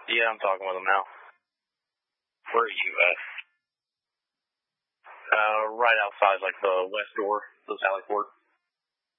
Yeah, I'm talking with him now. Where are you at? Right outside, like the west door, the Sally Port.